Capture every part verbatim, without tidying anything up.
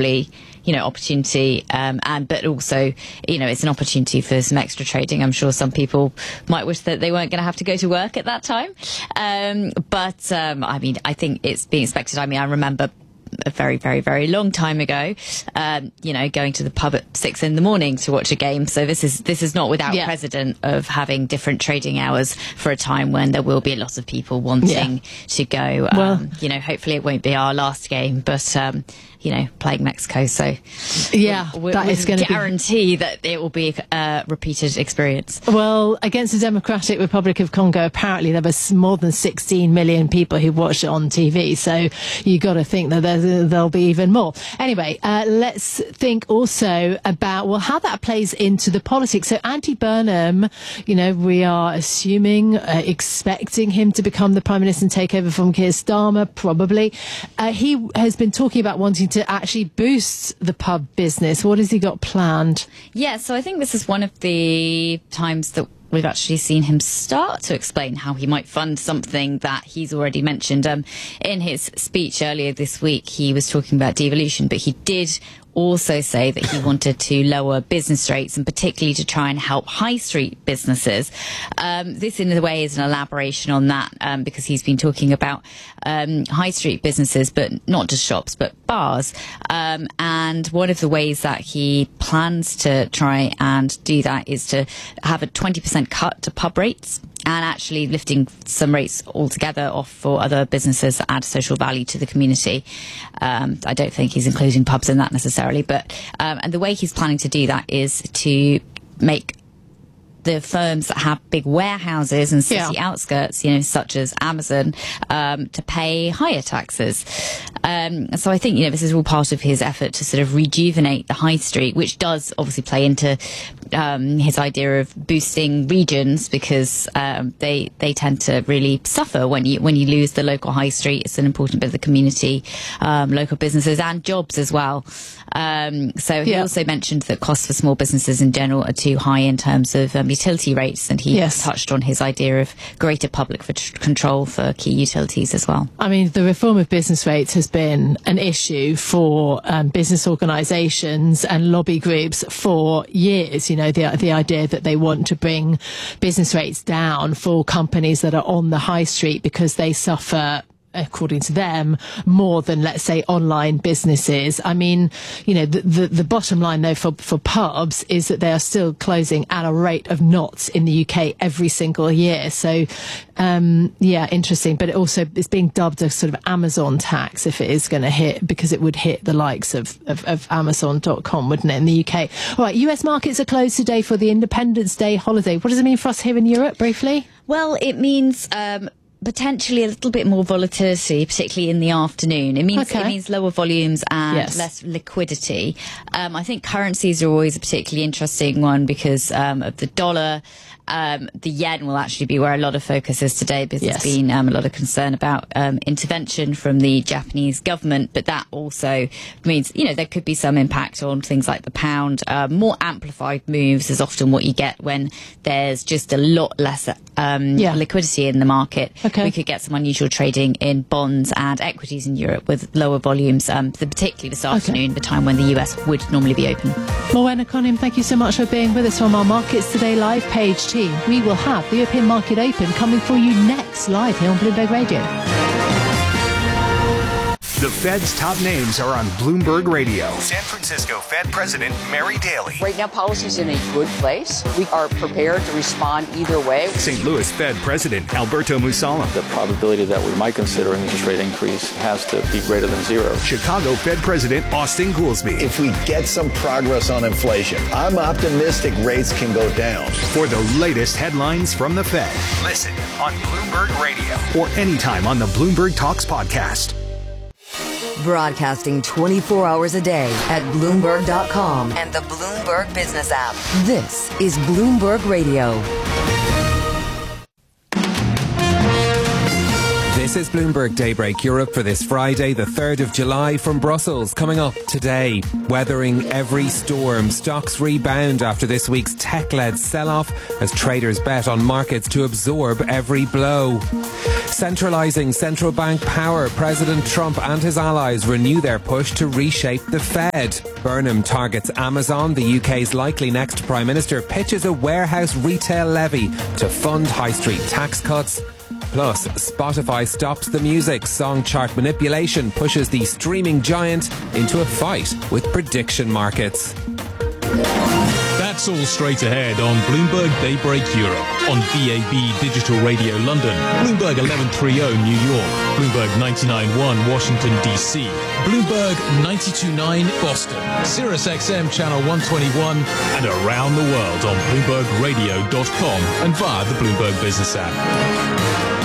probably, you know, opportunity, um, and but also, you know, it's an opportunity for some extra trading. I'm sure some people might wish that they weren't going to have to go to work at that time. Um, but, um, I mean, I think it's being expected. I mean, I remember a very, very, very long time ago, um, you know, going to the pub at six in the morning to watch a game. So this is this is not without yeah. precedent of having different trading hours for a time when there will be a lot of people wanting yeah. to go. Um, well, you know, hopefully it won't be our last game, but um, you know, playing Mexico. So yeah, we, that we is going to guarantee be... that it will be a repeated experience. Well, against the Democratic Republic of Congo, apparently there was more than sixteen million people who watched it on T V. So you got to think that there's there'll be even more. Anyway, uh, let's think also about, well, how that plays into the politics. So Andy Burnham, you know, we are assuming, uh, expecting him to become the Prime Minister and take over from Keir Starmer, probably. Uh, he has been talking about wanting to actually boost the pub business. What has he got planned? Yeah, so I think this is one of the times that we've actually seen him start to explain how he might fund something that he's already mentioned. Um, in his speech earlier this week, he was talking about devolution, but he did also say that he wanted to lower business rates, and particularly to try and help high street businesses. Um, this, in a way, is an elaboration on that, um, because he's been talking about um, high street businesses, but not just shops, but bars. Um, and one of the ways that he plans to try and do that is to have a twenty percent cut to pub rates, and actually lifting some rates altogether off for other businesses that add social value to the community. Um, I don't think he's including pubs in that necessarily, but um, and the way he's planning to do that is to make the firms that have big warehouses and city yeah. outskirts, you know, such as Amazon, um, to pay higher taxes. Um, so I think, you know, this is all part of his effort to sort of rejuvenate the high street, which does obviously play into um, his idea of boosting regions, because um, they they tend to really suffer when you when you lose the local high street. It's an important bit of the community, um, local businesses and jobs as well. Um, so he yeah. also mentioned that costs for small businesses in general are too high in terms of um, utility rates, and he yes. touched on his idea of greater public for tr- control for key utilities as well. I mean, the reform of business rates has been an issue for um, business organisations and lobby groups for years. You know, the the idea that they want to bring business rates down for companies that are on the high street because they suffer, according to them, more than, let's say, online businesses. I mean, you know, the, the, the bottom line, though, for, for pubs is that they are still closing at a rate of knots in the U K every single year. So, um, yeah, interesting. But it also is being dubbed a sort of Amazon tax if it is going to hit, because it would hit the likes of, of, of Amazon dot com, wouldn't it, in the U K? All right, U S markets are closed today for the Independence Day holiday. What does it mean for us here in Europe, briefly? Well, it means Um potentially a little bit more volatility, particularly in the afternoon. It means okay. it means lower volumes and yes. less liquidity. Um, I think currencies are always a particularly interesting one because um, of the dollar. Um, the yen will actually be where a lot of focus is today, because yes. there's been um, a lot of concern about um, intervention from the Japanese government, but that also means, you know, there could be some impact on things like the pound. Uh, more amplified moves is often what you get when there's just a lot less um, yeah. liquidity in the market. Okay. We could get some unusual trading in bonds and equities in Europe with lower volumes, um, particularly this afternoon, okay. the time when the U S would normally be open. Morwenna Conim, thank you so much for being with us from our Markets Today live page team. We will have the European Market Open coming for you next, live here on Bloomberg Radio. The Fed's top names are on Bloomberg Radio. San Francisco Fed President Mary Daly. Right now, policy's in a good place. We are prepared to respond either way. Saint Louis Fed President Alberto Mussolem. The probability that we might consider an interest rate increase has to be greater than zero. Chicago Fed President Austin Goolsbee. If we get some progress on inflation, I'm optimistic rates can go down. For the latest headlines from the Fed, listen on Bloomberg Radio or anytime on the Bloomberg Talks podcast. Broadcasting twenty-four hours a day at Bloomberg dot com and the Bloomberg Business app. This is Bloomberg Radio. This This is Bloomberg Daybreak Europe for this Friday, the third of July from Brussels. Coming up today, weathering every storm. Stocks rebound after this week's tech-led sell-off as traders bet on markets to absorb every blow. Centralising central bank power, President Trump and his allies renew their push to reshape the Fed. Burnham targets Amazon. The U K's likely next Prime Minister pitches a warehouse retail levy to fund high street tax cuts. Plus, Spotify stops the music. Song chart manipulation pushes the streaming giant into a fight with prediction markets. That's all straight ahead on Bloomberg Daybreak Europe, on D A B Digital Radio London, Bloomberg eleven thirty New York, Bloomberg ninety-nine point one Washington D C, Bloomberg ninety-two point nine Boston, Sirius X M Channel one twenty-one, and around the world on Bloomberg Radio dot com and via the Bloomberg Business app.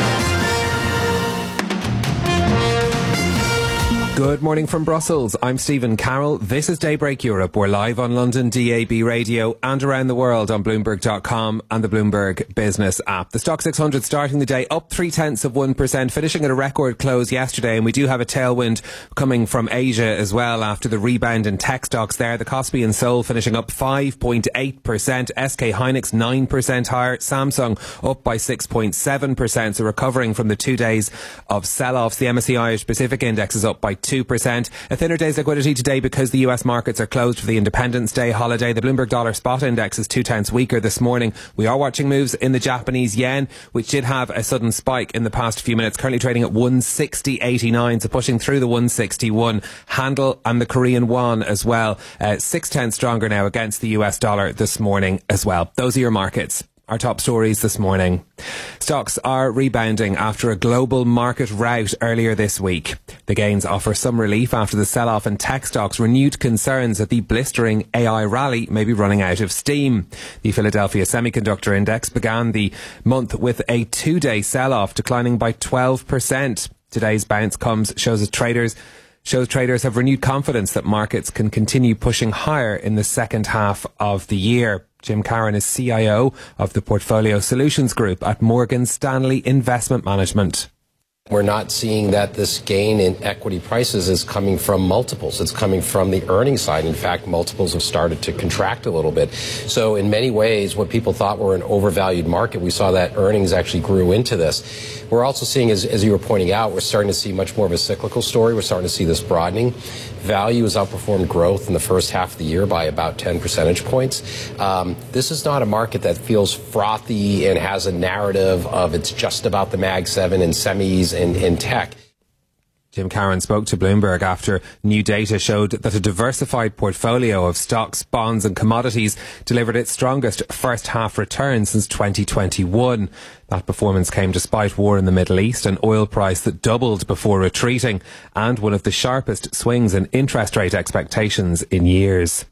Good morning from Brussels. I'm Stephen Carroll. This is Daybreak Europe. We're live on London D A B Radio and around the world on Bloomberg dot com and the Bloomberg Business app. The Stock six hundred starting the day up three tenths of one percent, finishing at a record close yesterday. And we do have a tailwind coming from Asia as well after the rebound in tech stocks there. The Kospi and Seoul finishing up five point eight percent. S K Hynix nine percent higher. Samsung up by six point seven percent. So recovering from the two days of sell-offs. The M S C I Irish Pacific Index is up by two percent. A thinner day's liquidity today because the U S markets are closed for the Independence Day holiday. The Bloomberg Dollar Spot Index is two tenths weaker this morning. We are watching moves in the Japanese yen, which did have a sudden spike in the past few minutes, currently trading at one sixty eighty-nine, so pushing through the one sixty-one handle, and the Korean won as well. Uh, six tenths stronger now against the U S dollar this morning as well. Those are your markets. Our top stories this morning. Stocks are rebounding after a global market rout earlier this week. The gains offer some relief after the sell-off in tech stocks renewed concerns that the blistering A I rally may be running out of steam. The Philadelphia Semiconductor Index began the month with a two-day sell-off, declining by twelve percent. Today's bounce comes shows that traders shows traders have renewed confidence that markets can continue pushing higher in the second half of the year. Jim Caron is C I O of the Portfolio Solutions Group at Morgan Stanley Investment Management. We're not seeing that this gain in equity prices is coming from multiples. It's coming from the earnings side. In fact, multiples have started to contract a little bit. So in many ways, what people thought were an overvalued market, we saw that earnings actually grew into this. We're also seeing, as, as you were pointing out, we're starting to see much more of a cyclical story. We're starting to see this broadening. Value has outperformed growth in the first half of the year by about ten percentage points. Um, this is not a market that feels frothy and has a narrative of it's just about the Mag seven and semis and, and tech. Jim Caron spoke to Bloomberg after new data showed that a diversified portfolio of stocks, bonds and commodities delivered its strongest first half return since twenty twenty-one. That performance came despite war in the Middle East, an oil price that doubled before retreating, and one of the sharpest swings in interest rate expectations in years.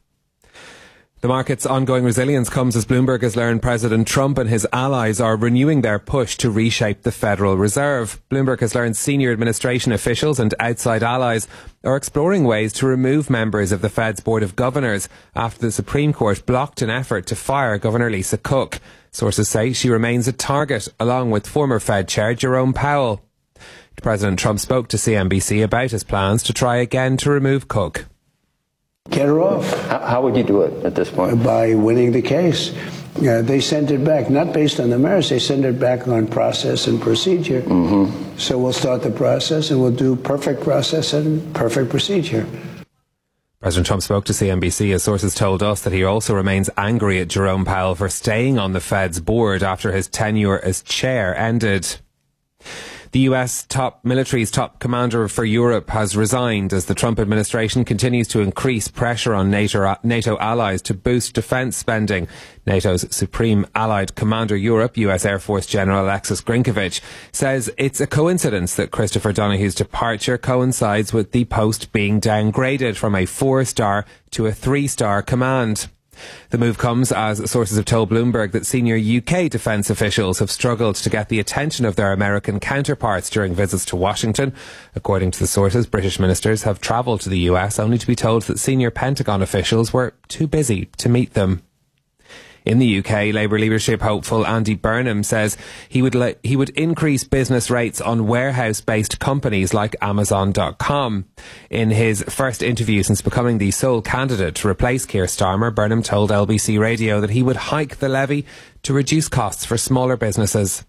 The market's ongoing resilience comes as Bloomberg has learned President Trump and his allies are renewing their push to reshape the Federal Reserve. Bloomberg has learned senior administration officials and outside allies are exploring ways to remove members of the Fed's Board of Governors after the Supreme Court blocked an effort to fire Governor Lisa Cook. Sources say she remains a target, along with former Fed Chair Jerome Powell. President Trump spoke to C N B C about his plans to try again to remove Cook. Get her off. How, how would you do it at this point? By winning the case. Uh, they sent it back, not based on the merits, they sent it back on process and procedure. Mm-hmm. So we'll start the process and we'll do perfect process and perfect procedure. President Trump spoke to C N B C as sources told us that he also remains angry at Jerome Powell for staying on the Fed's board after his tenure as chair ended. The U S top military's top commander for Europe has resigned as the Trump administration continues to increase pressure on NATO, NATO allies to boost defence spending. NATO's Supreme Allied Commander Europe, U S Air Force General Alexis Grinkovich, says it's a coincidence that Christopher Donohue's departure coincides with the post being downgraded from a four-star to a three-star command. The move comes as sources have told Bloomberg that senior U K defence officials have struggled to get the attention of their American counterparts during visits to Washington. According to the sources, British ministers have travelled to the U S only to be told that senior Pentagon officials were too busy to meet them. In the U K, Labour leadership hopeful Andy Burnham says he would le- he would increase business rates on warehouse-based companies like Amazon dot com. In his first interview since becoming the sole candidate to replace Keir Starmer, Burnham told L B C Radio that he would hike the levy to reduce costs for smaller businesses.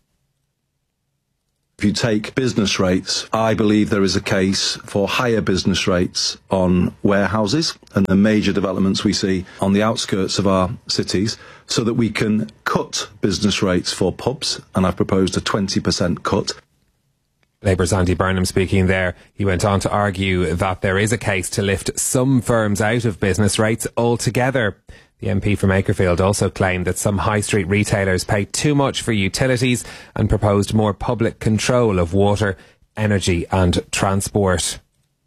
If you take business rates, I believe there is a case for higher business rates on warehouses and the major developments we see on the outskirts of our cities, so that we can cut business rates for pubs, and I've proposed a twenty percent cut. Labour's Andy Burnham speaking there. He went on to argue that there is a case to lift some firms out of business rates altogether. The M P from Makerfield also claimed that some high street retailers pay too much for utilities and proposed more public control of water, energy and transport.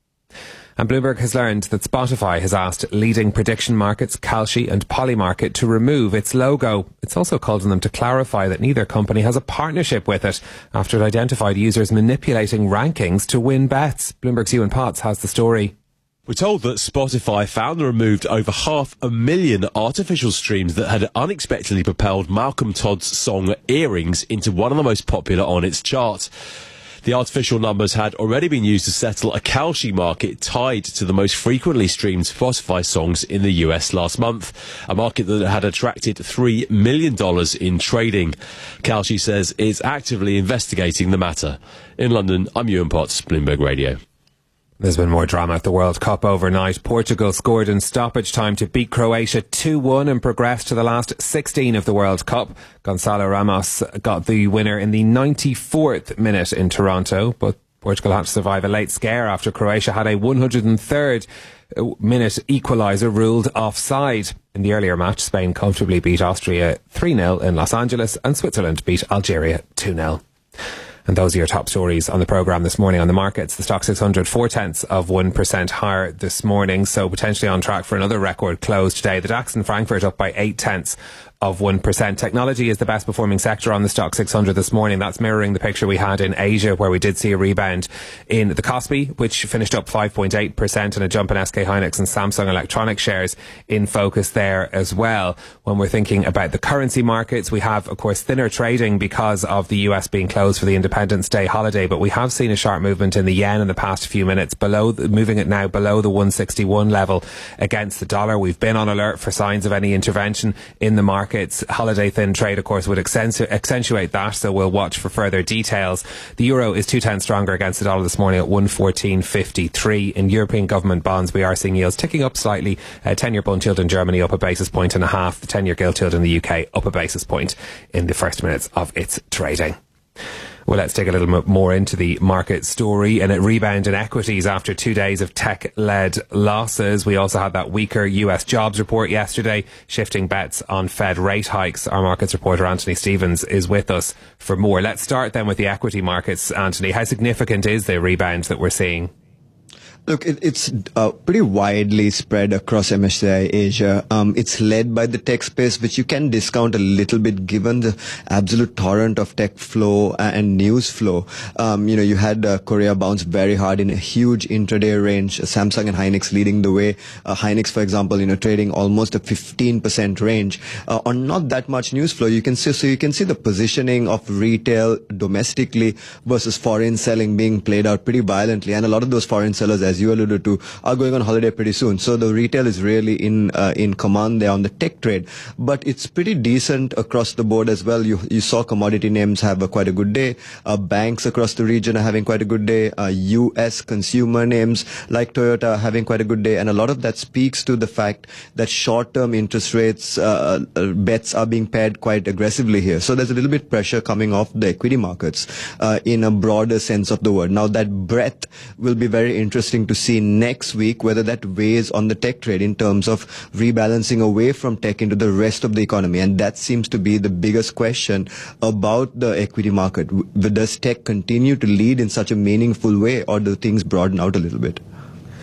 And Bloomberg has learned that Spotify has asked leading prediction markets Kalshi and Polymarket to remove its logo. It's also called on them to clarify that neither company has a partnership with it after it identified users manipulating rankings to win bets. Bloomberg's Ewan Potts has the story. We're told that Spotify found and removed over half a million artificial streams that had unexpectedly propelled Malcolm Todd's song Earrings into one of the most popular on its chart. The artificial numbers had already been used to settle a Kalshi market tied to the most frequently streamed Spotify songs in the U S last month, a market that had attracted three million dollars in trading. Kalshi says it's actively investigating the matter. In London, I'm Ewan Potts, Bloomberg Radio. There's been more drama at the World Cup overnight. Portugal scored in stoppage time to beat Croatia two one and progressed to the last sixteen of the World Cup. Gonçalo Ramos got the winner in the ninety-fourth minute in Toronto, but Portugal had to survive a late scare after Croatia had a one hundred third minute equaliser ruled offside. In the earlier match, Spain comfortably beat Austria three nil in Los Angeles and Switzerland beat Algeria two nil. And those are your top stories on the programme this morning on the markets. The Stock six hundred, four tenths of one percent higher this morning, so potentially on track for another record close today. The DAX in Frankfurt up by eight tenths of one percent. Technology is the best performing sector on the Stock six hundred this morning. That's mirroring the picture we had in Asia, where we did see a rebound in the Kospi, which finished up five point eight percent, and a jump in S K Hynix and Samsung Electronics shares in focus there as well. When we're thinking about the currency markets, we have, of course, thinner trading because of the U S being closed for the Independence Day holiday, but we have seen a sharp movement in the yen in the past few minutes, below the, moving it now below the one sixty-one level against the dollar. We've been on alert for signs of any intervention in the market. Markets. Holiday thin trade, of course, would accentu- accentuate that, so we'll watch for further details. The euro is two tenths stronger against the dollar this morning at one fourteen fifty-three. In European government bonds, we are seeing yields ticking up slightly. Uh, ten-year bund yield in Germany up a basis point and a half. The ten-year gilt yield in the U K up a basis point in the first minutes of its trading. Well, let's dig a little bit more into the market story. And it rebound in equities after two days of tech-led losses. We also had that weaker U S jobs report yesterday, shifting bets on Fed rate hikes. Our markets reporter Anthony Stevens is with us for more. Let's start then with the equity markets. Anthony, how significant is the rebound that we're seeing? Look, it, it's uh, pretty widely spread across M S C I Asia. Um, it's led by the tech space, which you can discount a little bit given the absolute torrent of tech flow and news flow. Um, you know, you had uh, Korea bounce very hard in a huge intraday range. Samsung and Hynix leading the way. Uh, Hynix, for example, you know, trading almost a fifteen percent range uh, on not that much news flow. You can see, so you can see the positioning of retail domestically versus foreign selling being played out pretty violently, and a lot of those foreign sellers, as you alluded to, are going on holiday pretty soon. So the retail is really in uh, in command there on the tech trade, but it's pretty decent across the board as well. You you saw commodity names have a, quite a good day. Uh, banks across the region are having quite a good day. Uh, U S consumer names like Toyota are having quite a good day, and a lot of that speaks to the fact that short-term interest rates uh, uh, bets are being paired quite aggressively here. So there's a little bit pressure coming off the equity markets uh, in a broader sense of the word. Now that breadth will be very interesting to see next week, whether that weighs on the tech trade in terms of rebalancing away from tech into the rest of the economy. And that seems to be the biggest question about the equity market. Does tech continue to lead in such a meaningful way, or do things broaden out a little bit?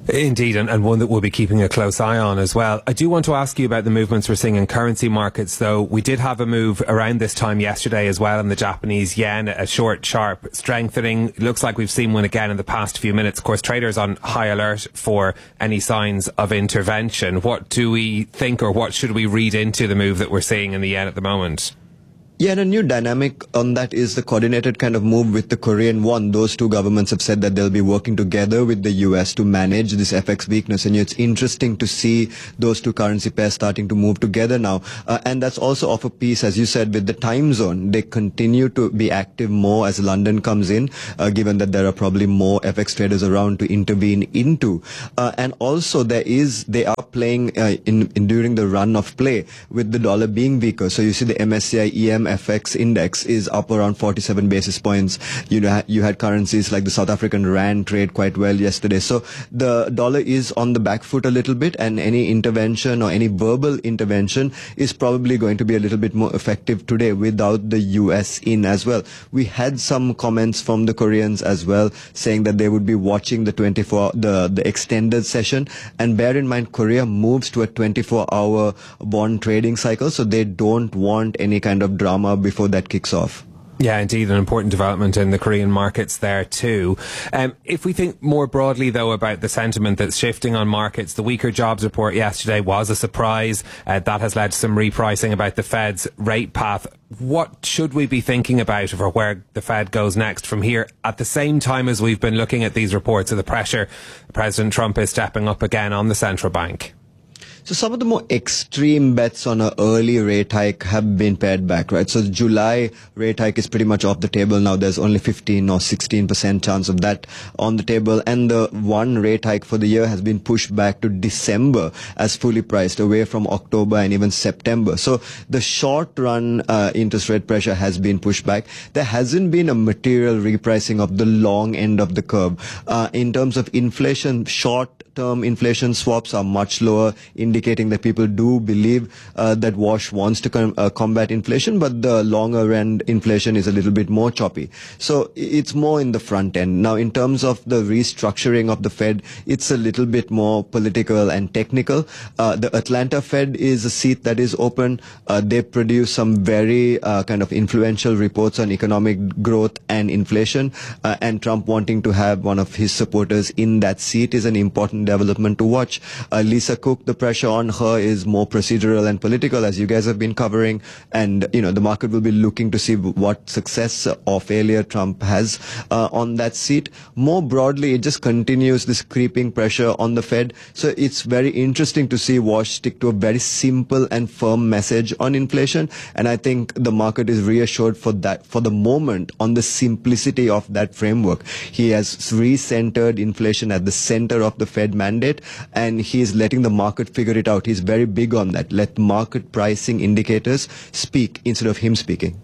Indeed, and, and one that we'll be keeping a close eye on as well. I do want to ask you about the movements we're seeing in currency markets, though. We did have a move around this time yesterday as well in the Japanese yen, a short, sharp strengthening. It looks like we've seen one again in the past few minutes. Of course, traders on high alert for any signs of intervention. What do we think, or what should we read into the move that we're seeing in the yen at the moment? Yeah, and a new dynamic on that is the coordinated kind of move with the Korean won. Those two governments have said that they'll be working together with the U S to manage this F X weakness. And it's interesting to see those two currency pairs starting to move together now. Uh, and that's also of a piece, as you said, with the time zone. They continue to be active more as London comes in, uh, given that there are probably more F X traders around to intervene into. Uh, and also there is, they are playing uh, in, in during the run of play with the dollar being weaker. So you see the M S C I E M F X index is up around forty-seven basis points. You know, you had currencies like the South African rand trade quite well yesterday. So the dollar is on the back foot a little bit, and any intervention or any verbal intervention is probably going to be a little bit more effective today without the U S in as well. We had some comments from the Koreans as well saying that they would be watching the twenty-four, the, the extended session. And bear in mind, Korea moves to a twenty-four hour bond trading cycle, so they don't want any kind of drama before before that kicks off. Yeah, indeed, an important development in the Korean markets there too. Um, if we think more broadly, though, about the sentiment that's shifting on markets, the weaker jobs report yesterday was a surprise. Uh, that has led to some repricing about the Fed's rate path. What should we be thinking about for where the Fed goes next from here, at the same time as we've been looking at these reports of the pressure President Trump is stepping up again on the central bank? So some of the more extreme bets on an early rate hike have been pared back, right? So the July rate hike is pretty much off the table now. There's only fifteen or sixteen percent chance of that on the table. And the one rate hike for the year has been pushed back to December as fully priced, away from October and even September. So the short run uh, interest rate pressure has been pushed back. There hasn't been a material repricing of the long end of the curve. Uh, in terms of inflation, short term inflation swaps are much lower, indicating that people do believe uh, that Wash wants to com- uh, combat inflation, but the longer end inflation is a little bit more choppy. So it's more in the front end. Now, in terms of the restructuring of the Fed, it's a little bit more political and technical. Uh, the Atlanta Fed is a seat that is open. Uh, they produce some very uh, kind of influential reports on economic growth and inflation, uh, and Trump wanting to have one of his supporters in that seat is an important development to watch. Uh, Lisa Cook, the pressure on her is more procedural and political, as you guys have been covering, and you know the market will be looking to see what success or failure Trump has uh, on that seat. More broadly, it just continues this creeping pressure on the Fed. So it's very interesting to see Wash stick to a very simple and firm message on inflation, and I think the market is reassured for that for the moment on the simplicity of that framework. He has re-centered inflation at the center of the Fed mandate, and he's letting the market figure it out. He's very big on that. Let market pricing indicators speak instead of him speaking.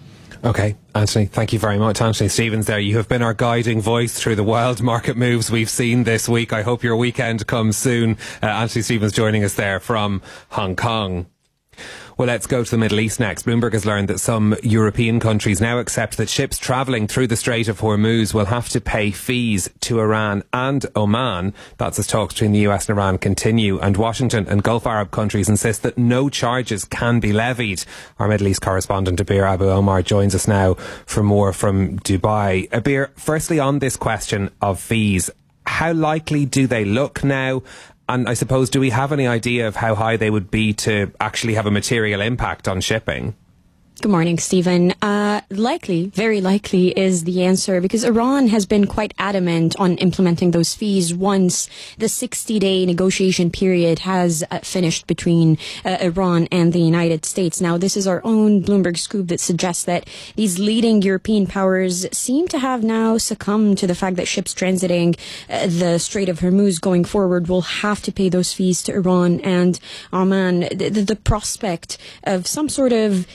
Okay, Anthony, thank you very much. Anthony Stevens there. You have been our guiding voice through the wild market moves we've seen this week. I hope your weekend comes soon. Uh, Anthony Stevens joining us there from Hong Kong. Well, let's go to the Middle East next. Bloomberg has learned that some European countries now accept that ships travelling through the Strait of Hormuz will have to pay fees to Iran and Oman. That's as talks between the U S and Iran continue. And Washington and Gulf Arab countries insist that no charges can be levied. Our Middle East correspondent Abir Abu Omar joins us now for more from Dubai. Abir, firstly on this question of fees, how likely do they look now? And I suppose, do we have any idea of how high they would be to actually have a material impact on shipping? Good morning, Stephen. Uh, likely, very likely is the answer, because Iran has been quite adamant on implementing those fees once the sixty-day negotiation period has uh, finished between uh, Iran and the United States. Now, this is our own Bloomberg scoop that suggests that these leading European powers seem to have now succumbed to the fact that ships transiting uh, the Strait of Hormuz going forward will have to pay those fees to Iran and Oman. The, the, the prospect of some sort of a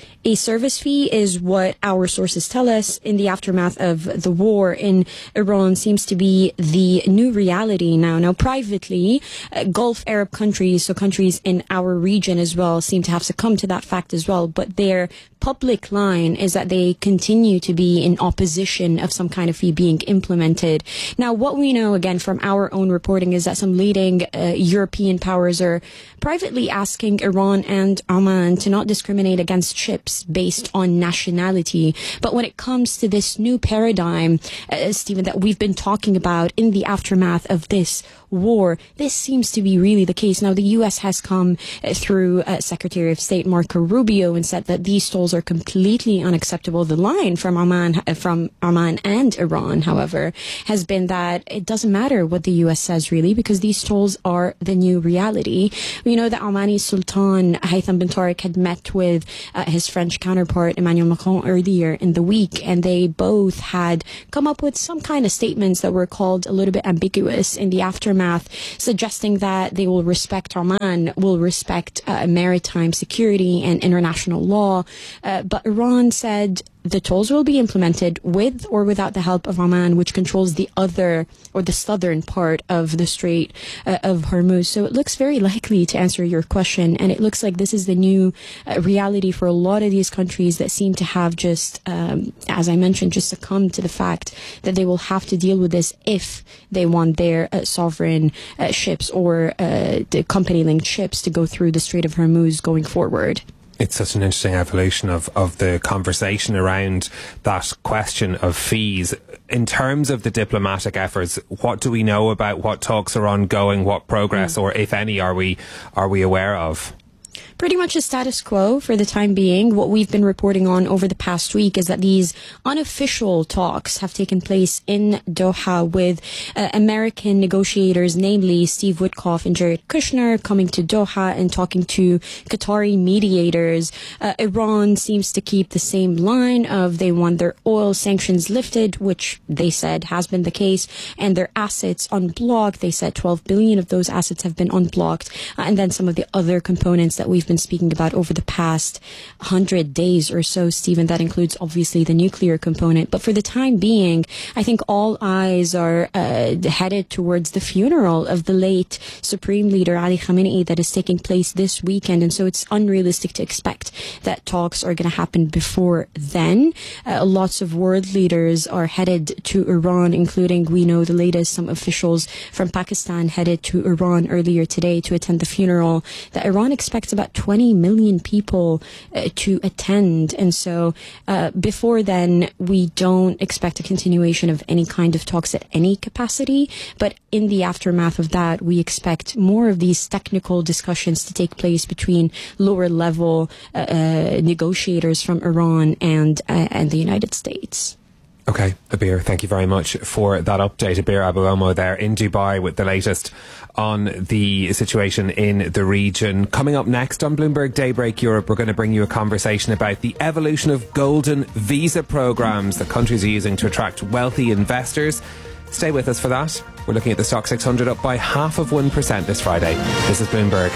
service fee is what our sources tell us in the aftermath of the war in Iran seems to be the new reality now. Now, privately, uh, Gulf Arab countries, so countries in our region as well, seem to have succumbed to that fact as well. But their public line is that they continue to be in opposition of some kind of fee being implemented. Now, what we know, again, from our own reporting is that some leading uh, European powers are privately asking Iran and Oman to not discriminate against ships based on nationality. But when it comes to this new paradigm, uh, Stephen, that we've been talking about in the aftermath of this war, this seems to be really the case. Now, the U S has come uh, through uh, Secretary of State Marco Rubio and said that these tolls are completely unacceptable. The line from Oman, uh, from Oman and Iran, however, has been that it doesn't matter what the U S says really, because these tolls are the new reality. We know that Omani Sultan Haytham bin Tariq had met with uh, his French counterpart Emmanuel Macron earlier in the week, and they both had come up with some kind of statements that were called a little bit ambiguous in the aftermath, suggesting that they will respect Oman, will respect uh, maritime security and international law. Uh, but Iran said the tolls will be implemented with or without the help of Oman, which controls the other or the southern part of the Strait uh, of Hormuz. So it looks very likely, to answer your question, and it looks like this is the new uh, reality for a lot of these countries that seem to have just, um, as I mentioned, just succumbed to the fact that they will have to deal with this if they want their uh, sovereign uh, ships or uh, the company-linked ships to go through the Strait of Hormuz going forward. It's such an interesting evolution of, of the conversation around that question of fees. In terms of the diplomatic efforts, what do we know about what talks are ongoing, what progress, mm. or if any, are we are we aware of? Pretty much a status quo for the time being. What we've been reporting on over the past week is that these unofficial talks have taken place in Doha with uh, American negotiators, namely Steve Witkoff and Jared Kushner, coming to Doha and talking to Qatari mediators. Uh, Iran seems to keep the same line of they want their oil sanctions lifted, which they said has been the case, and their assets unblocked. They said twelve billion of those assets have been unblocked. Uh, and then some of the other components that we've been speaking about over the past hundred days or so, Stephen. That includes obviously the nuclear component. But for the time being, I think all eyes are uh, headed towards the funeral of the late Supreme Leader Ali Khamenei that is taking place this weekend. And so it's unrealistic to expect that talks are going to happen before then. Uh, lots of world leaders are headed to Iran, including, we know the latest, some officials from Pakistan headed to Iran earlier today to attend the funeral. That Iran expects about twenty million people uh, to attend. And so uh, before then, we don't expect a continuation of any kind of talks at any capacity. But in the aftermath of that, we expect more of these technical discussions to take place between lower level uh, uh, negotiators from Iran and, uh, and the United States. Okay, Abir, thank you very much for that update. Abir Abu-Omo there in Dubai with the latest on the situation in the region. Coming up next on Bloomberg Daybreak Europe, we're going to bring you a conversation about the evolution of golden visa programs that countries are using to attract wealthy investors. Stay with us for that. We're looking at the Stock six hundred up by half of one percent this Friday. This is Bloomberg.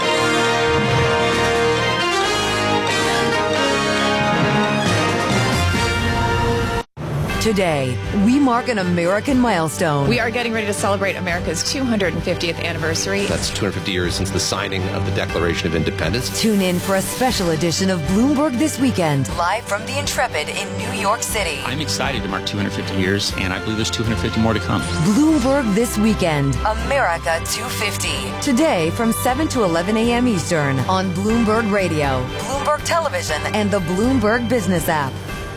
Today, we mark an American milestone. We are getting ready to celebrate America's two hundred fiftieth anniversary. That's two hundred fifty years since the signing of the Declaration of Independence. Tune in for a special edition of Bloomberg This Weekend, live from the Intrepid in New York City. I'm excited to mark two hundred fifty years, and I believe there's two hundred fifty more to come. Bloomberg This Weekend, America two fifty. Today from seven to eleven a.m. Eastern on Bloomberg Radio, Bloomberg Television, and the Bloomberg Business app.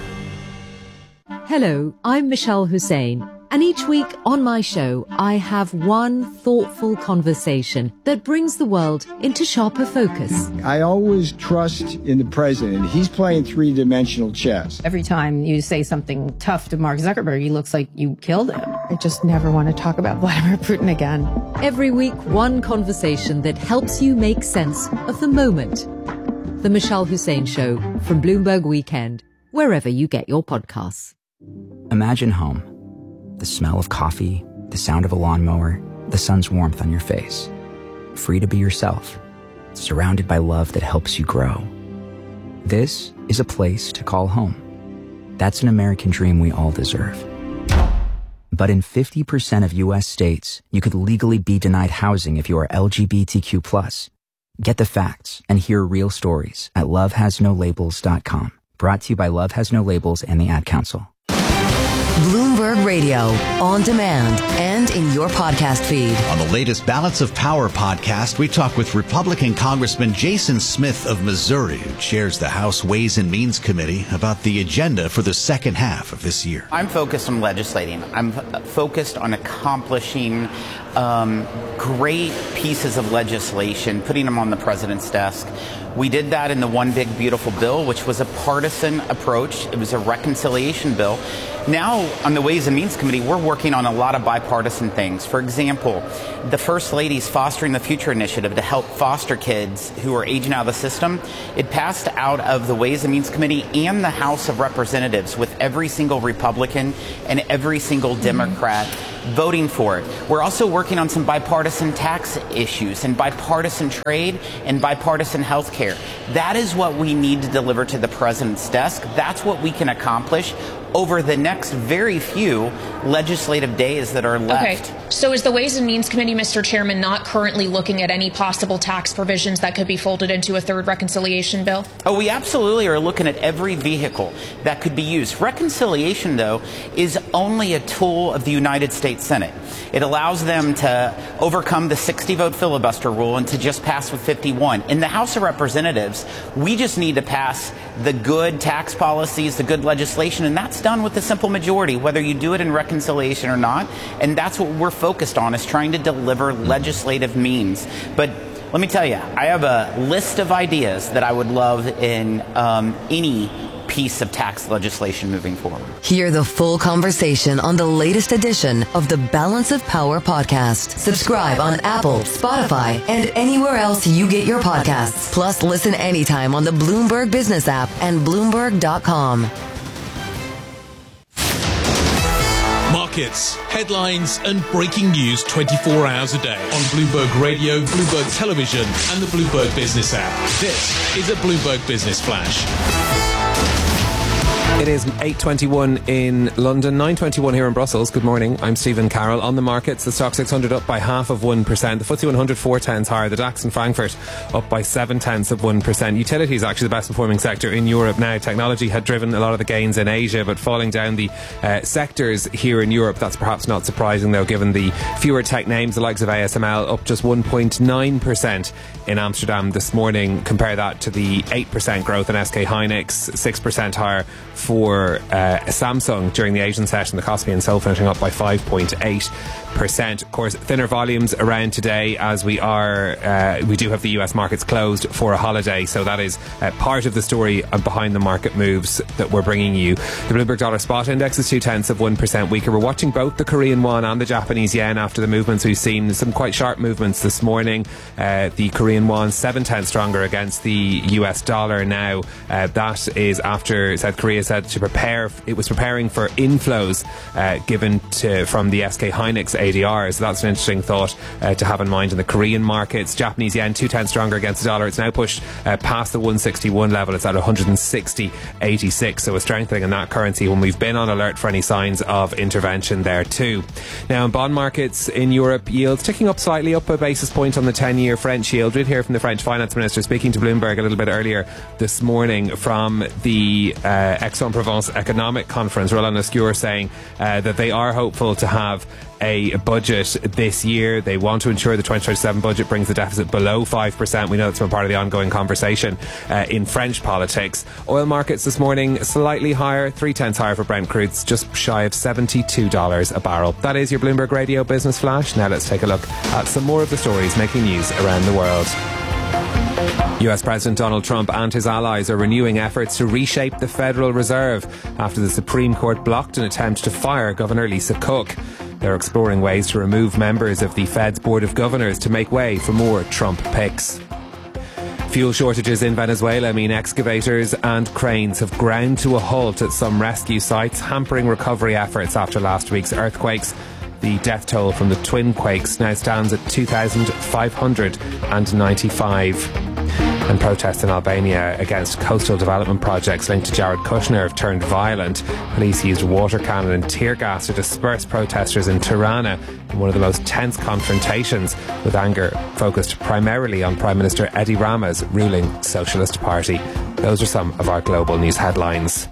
Hello, I'm Michelle Hussein, and each week on my show, I have one thoughtful conversation that brings the world into sharper focus. I always trust in the president. He's playing three-dimensional chess. Every time you say something tough to Mark Zuckerberg, he looks like you killed him. I just never want to talk about Vladimir Putin again. Every week, one conversation that helps you make sense of the moment. The Michelle Hussein Show from Bloomberg Weekend, wherever you get your podcasts. Imagine home. The smell of coffee, the sound of a lawnmower, the sun's warmth on your face. Free to be yourself, surrounded by love that helps you grow. This is a place to call home. That's an American dream we all deserve. But in fifty percent of U S states, you could legally be denied housing if you are L G B T Q plus. Get the facts and hear real stories at love has no labels dot com. Brought to you by Love Has No Labels and the Ad Council. Bloomberg Radio, on demand and in your podcast feed. On the latest Balance of Power podcast, we talk with Republican Congressman Jason Smith of Missouri, who chairs the House Ways and Means Committee, about the agenda for the second half of this year. I'm focused on legislating. I'm focused on accomplishing um, great pieces of legislation, putting them on the president's desk. We did that in the One Big Beautiful Bill, which was a partisan approach. It was a reconciliation bill. Now, on the Ways and Means Committee, we're working on a lot of bipartisan things. For example, the First Lady's Fostering the Future initiative to help foster kids who are aging out of the system. It passed out of the Ways and Means Committee and the House of Representatives, with every single Republican and every single Democrat voting for it. We're also working on some bipartisan tax issues and bipartisan trade and bipartisan health care. That is what we need to deliver to the president's desk. That's what we can accomplish over the next very few legislative days that are left. Okay. So is the Ways and Means Committee, Mister Chairman, not currently looking at any possible tax provisions that could be folded into a third reconciliation bill? Oh, we absolutely are looking at every vehicle that could be used. Reconciliation, though, is only a tool of the United States Senate. It allows them to overcome the sixty vote filibuster rule and to just pass with fifty-one. In the House of Representatives, we just need to pass the good tax policies, the good legislation, and that's done with a simple majority, whether you do it in reconciliation or not. And that's what we're focused on, is trying to deliver legislative means. But let me tell you, I have a list of ideas that I would love in um, any piece of tax legislation moving forward. Hear the full conversation on the latest edition of the Balance of Power podcast. Subscribe on Apple, Spotify, and anywhere else you get your podcasts. Plus, listen anytime on the Bloomberg Business app and Bloomberg dot com. Markets, headlines, and breaking news twenty-four hours a day on Bloomberg Radio, Bloomberg Television, and the Bloomberg Business app. This is a Bloomberg Business Flash. It is eight twenty-one in London, nine twenty-one here in Brussels. Good morning. I'm Stephen Carroll. On the markets, the Stock six hundred up by half of one percent. The F T S E one hundred four tenths higher. The DAX in Frankfurt up by seven tenths of one percent. Utilities actually the best performing sector in Europe now. Technology had driven a lot of the gains in Asia, but falling down the uh, sectors here in Europe. That's perhaps not surprising though, given the fewer tech names. The likes of A S M L up just one point nine percent in Amsterdam this morning. Compare that to the eight percent growth in S K Hynix, six percent higher for uh, Samsung during the Asian session. The Kospi and Seoul finishing up by five point eight percent. Of course, thinner volumes around today, as we are uh, we do have the U S markets closed for a holiday, so that is uh, part of the story behind the market moves that we're bringing you. The Bloomberg Dollar Spot Index is two tenths of one percent weaker. We're watching both the Korean won and the Japanese yen after the movements we've seen. Some quite sharp movements this morning. Uh, the Korean won seven tenths stronger against the U S dollar now. Uh, that is after South Korea said to prepare, it was preparing for inflows uh, given to, from the S K Hynix A D R. So that's an interesting thought uh, to have in mind in the Korean markets. Japanese yen two tenths stronger against the dollar. It's now pushed uh, past the one sixty-one level. It's at one hundred sixty eighty-six. So a strengthening in that currency when we've been on alert for any signs of intervention there too. Now in bond markets in Europe, yields ticking up slightly, up a basis point on the ten year French yield. We'd hear from the French finance minister speaking to Bloomberg a little bit earlier this morning from the uh, Aix-en-Provence Economic Conference. Roland Lescure saying uh, that they are hopeful to have a budget this year. They want to ensure the twenty twenty-seven budget brings the deficit below five percent. We know that's been part of the ongoing conversation uh, in French politics. Oil markets this morning slightly higher, three tenths higher for Brent crudes, just shy of seventy-two dollars a barrel. That is your Bloomberg Radio Business Flash. Now let's take a look at some more of the stories making news around the world. U S President Donald Trump and his allies are renewing efforts to reshape the Federal Reserve after the Supreme Court blocked an attempt to fire Governor Lisa Cook. They're exploring ways to remove members of the Fed's Board of Governors to make way for more Trump picks. Fuel shortages in Venezuela mean excavators and cranes have ground to a halt at some rescue sites, hampering recovery efforts after last week's earthquakes. The death toll from the twin quakes now stands at two thousand five hundred ninety-five. And protests in Albania against coastal development projects linked to Jared Kushner have turned violent. Police used water cannon and tear gas to disperse protesters in Tirana in one of the most tense confrontations, with anger focused primarily on Prime Minister Edi Rama's ruling Socialist Party. Those are some of our global news headlines.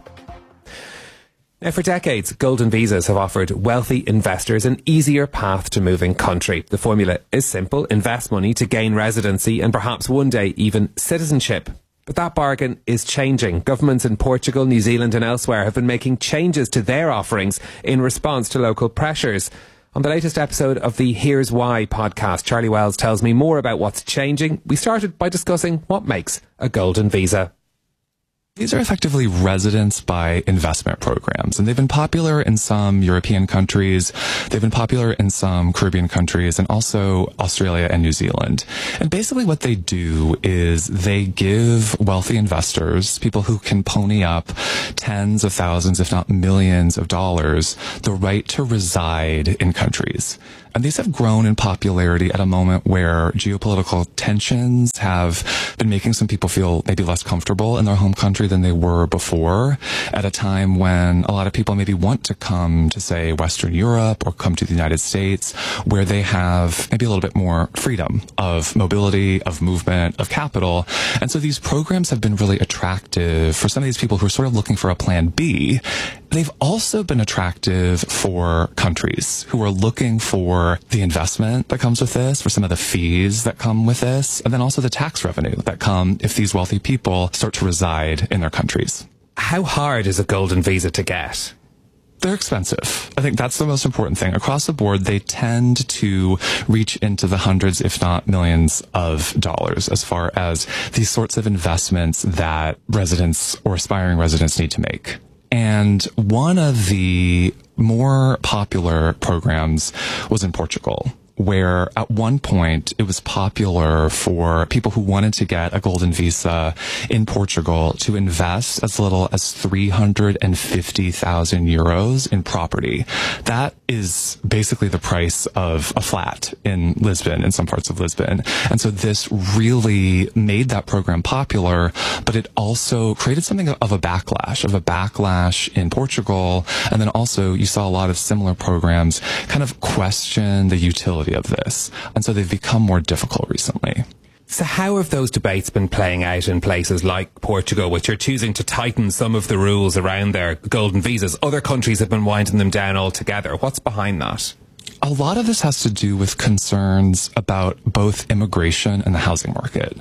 Now, for decades, golden visas have offered wealthy investors an easier path to moving country. The formula is simple: invest money to gain residency and perhaps one day even citizenship. But that bargain is changing. Governments in Portugal, New Zealand and elsewhere have been making changes to their offerings in response to local pressures. On the latest episode of the Here's Why podcast, Charlie Wells tells me more about what's changing. We started by discussing what makes a golden visa. These are effectively residence by investment programs, and they've been popular in some European countries. They've been popular in some Caribbean countries and also Australia and New Zealand. And basically what they do is they give wealthy investors, people who can pony up tens of thousands, if not millions of dollars, the right to reside in countries. And these have grown in popularity at a moment where geopolitical tensions have been making some people feel maybe less comfortable in their home country than they were before, at a time when a lot of people maybe want to come to, say, Western Europe or come to the United States, where they have maybe a little bit more freedom of mobility, of movement, of capital. And so these programs have been really attractive for some of these people who are sort of looking for a plan B. They've also been attractive for countries who are looking for the investment that comes with this, for some of the fees that come with this, and then also the tax revenue that come if these wealthy people start to reside in their countries. How hard is a golden visa to get? They're expensive. I think that's the most important thing. Across the board, they tend to reach into the hundreds, if not millions of dollars as far as these sorts of investments that residents or aspiring residents need to make. And one of the more popular programs was in Portugal, where at one point it was popular for people who wanted to get a golden visa in Portugal to invest as little as three hundred fifty thousand euros in property. That is basically the price of a flat in Lisbon, in some parts of Lisbon. And so this really made that program popular, but it also created something of a backlash, of a backlash in Portugal. And then also you saw a lot of similar programs kind of question the utility of this. And so they've become more difficult recently. So how have those debates been playing out in places like Portugal, which are choosing to tighten some of the rules around their golden visas? Other countries have been winding them down altogether. What's behind that? A lot of this has to do with concerns about both immigration and the housing market.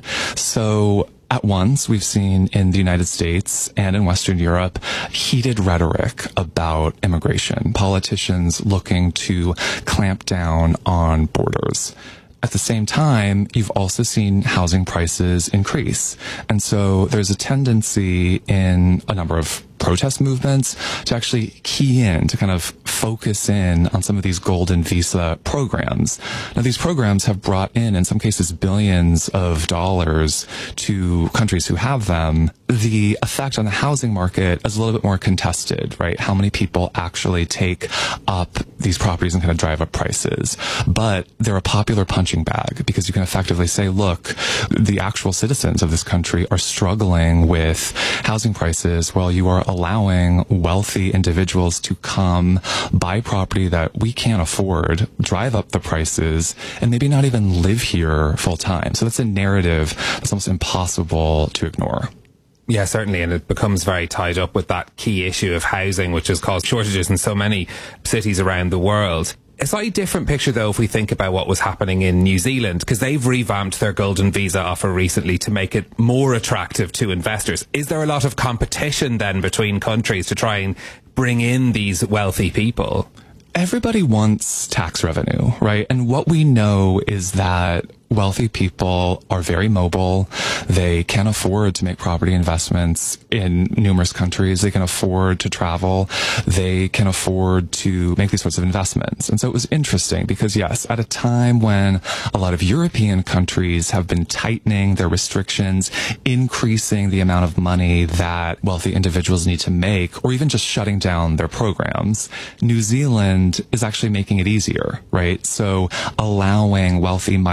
So at once, we've seen in the United States and in Western Europe heated rhetoric about immigration, politicians looking to clamp down on borders. At the same time, you've also seen housing prices increase. And so there's a tendency in a number of protest movements to actually key in, to kind of focus in on some of these golden visa programs. Now, these programs have brought in, in some cases, billions of dollars to countries who have them. The effect on the housing market is a little bit more contested, right? How many people actually take up these properties and kind of drive up prices? But they're a popular punching bag because you can effectively say, look, the actual citizens of this country are struggling with housing prices while you are allowing wealthy individuals to come buy property that we can't afford, drive up the prices, and maybe not even live here full time. So that's a narrative that's almost impossible to ignore. Yeah, certainly, and it becomes very tied up with that key issue of housing, which has caused shortages in so many cities around the world. A slightly different picture, though, if we think about what was happening in New Zealand, because they've revamped their golden visa offer recently to make it more attractive to investors. Is there a lot of competition then between countries to try and bring in these wealthy people? Everybody wants tax revenue, right? And what we know is that wealthy people are very mobile. They can afford to make property investments in numerous countries. They can afford to travel. They can afford to make these sorts of investments. And so it was interesting because, yes, at a time when a lot of European countries have been tightening their restrictions, increasing the amount of money that wealthy individuals need to make, or even just shutting down their programs, New Zealand is actually making it easier, right? So allowing wealthy migrants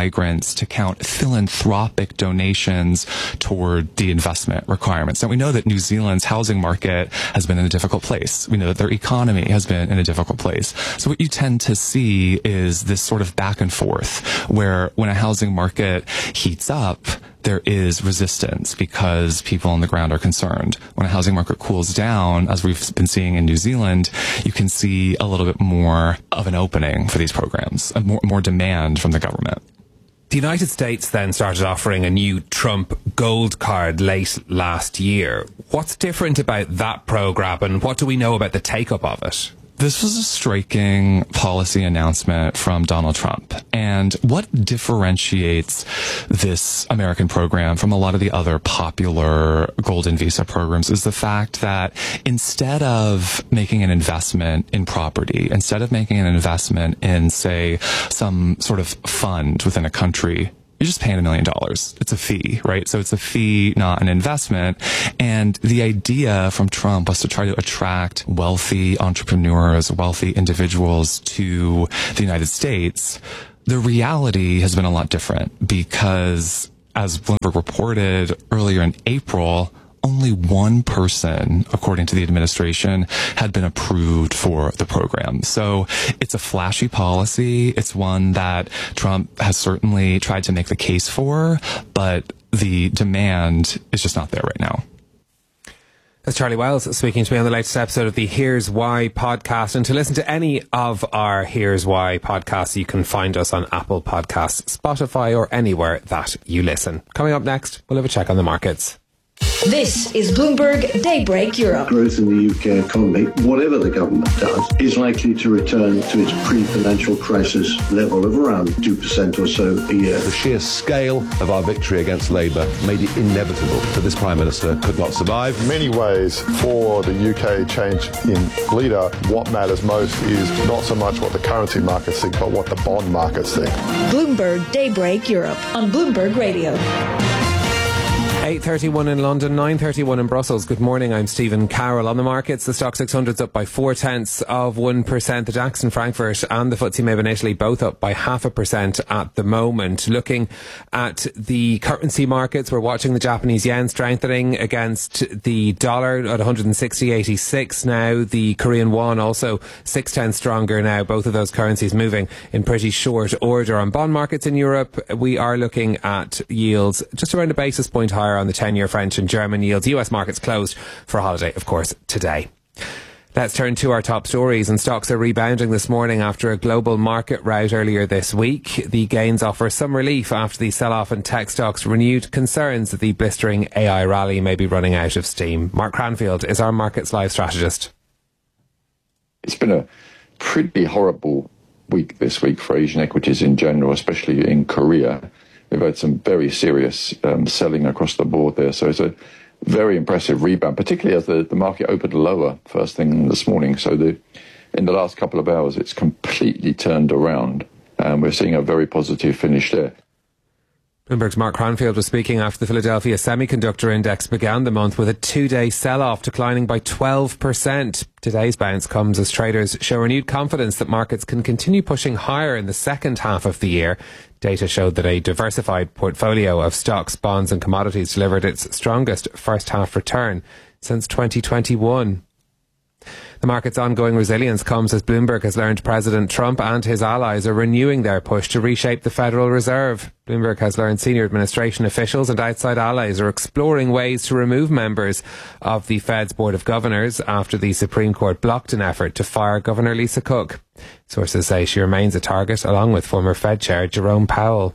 wants to count philanthropic donations toward the investment requirements. And we know that New Zealand's housing market has been in a difficult place. We know that their economy has been in a difficult place. So what you tend to see is this sort of back and forth where when a housing market heats up, there is resistance because people on the ground are concerned. When a housing market cools down, as we've been seeing in New Zealand, you can see a little bit more of an opening for these programs, a more, more demand from the government. The United States then started offering a new Trump Gold Card late last year. What's different about that program, and what do we know about the take-up of it? This was a striking policy announcement from Donald Trump. And what differentiates this American program from a lot of the other popular Golden Visa programs is the fact that instead of making an investment in property, instead of making an investment in, say, some sort of fund within a country, you're just paying a million dollars. It's a fee, right? So it's a fee, not an investment. And the idea from Trump was to try to attract wealthy entrepreneurs, wealthy individuals to the United States. The reality has been a lot different because, as Bloomberg reported earlier in April, only one person, according to the administration, had been approved for the program. So it's a flashy policy. It's one that Trump has certainly tried to make the case for, but the demand is just not there right now. That's Charlie Wells speaking to me on the latest episode of the Here's Why podcast. And to listen to any of our Here's Why podcasts, you can find us on Apple Podcasts, Spotify, or anywhere that you listen. Coming up next, we'll have a check on the markets. This is Bloomberg Daybreak Europe. Growth in the U K economy, whatever the government does, is likely to return to its pre-financial crisis level of around two percent or so a year. The sheer scale of our victory against Labour made it inevitable that this Prime Minister could not survive. In many ways, for the U K change in leader, what matters most is not so much what the currency markets think, but what the bond markets think. Bloomberg Daybreak Europe on Bloomberg Radio. eight thirty-one in London, nine thirty-one in Brussels. Good morning, I'm Stephen Carroll. On the markets, the Stock six hundred's up by four tenths of one percent. The DAX in Frankfurt and the F T S E MIB in Italy both up by half a percent at the moment. Looking at the currency markets, we're watching the Japanese yen strengthening against the dollar at one sixty eighty-six now. The Korean won also six tenths stronger now. Both of those currencies moving in pretty short order. On bond markets in Europe, we are looking at yields just around a basis point higher on the ten-year French and German yields. U S markets closed for a holiday, of course, today. Let's turn to our top stories, and stocks are rebounding this morning after a global market rout earlier this week. The gains offer some relief after the sell-off in tech stocks renewed concerns that the blistering A I rally may be running out of steam. Mark Cranfield is our Markets Live strategist. It's been a pretty horrible week this week for Asian equities in general, especially in Korea. We've had some very serious um, selling across the board there. So it's a very impressive rebound, particularly as the, the market opened lower first thing this morning. So the, in the last couple of hours, it's completely turned around. And we're seeing a very positive finish there. Bloomberg's Mark Cranfield was speaking after the Philadelphia Semiconductor Index began the month with a two-day sell-off, declining by twelve percent. Today's bounce comes as traders show renewed confidence that markets can continue pushing higher in the second half of the year. Data showed that a diversified portfolio of stocks, bonds and commodities delivered its strongest first-half return since twenty twenty-one. The market's ongoing resilience comes as Bloomberg has learned President Trump and his allies are renewing their push to reshape the Federal Reserve. Bloomberg has learned senior administration officials and outside allies are exploring ways to remove members of the Fed's Board of Governors after the Supreme Court blocked an effort to fire Governor Lisa Cook. Sources say she remains a target, along with former Fed Chair Jerome Powell.